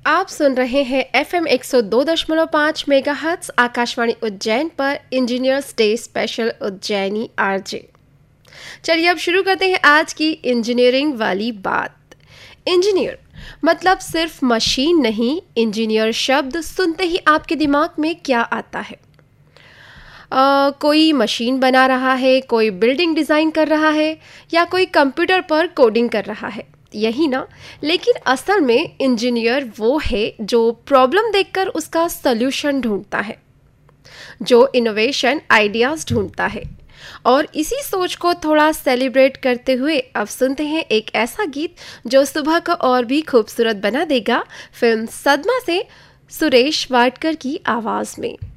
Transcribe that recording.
आप सुन रहे हैं FM 102.5 मेगाहर्ट्ज आकाशवाणी उज्जैन पर engineers day special Ujjaini RJ. चलिए अब शुरू करते हैं आज की इंजीनियरिंग वाली बात। इंजीनियर मतलब सिर्फ मशीन नहीं। इंजीनियर शब्द सुनते ही आपके दिमाग में क्या आता है? कोई मशीन बना रहा है, कोई बिल्डिंग डिज़ाइन कर रहा है या कोई कंप्यूटर पर कोडिंग कर रहा है, यही ना। लेकिन असल में इंजीनियर वो है जो प्रॉब्लम देखकर उसका सल्यूशन ढूंढता है, जो इनोवेशन आइडियाज़ ढूंढता है। और इसी सोच को थोड़ा सेलिब्रेट करते हुए अब सुनते हैं एक ऐसा गीत जो सुबह को और भी खूबसूरत बना देगा। फिल्म सदमा से सुरेश वाडकर की आवाज़ में।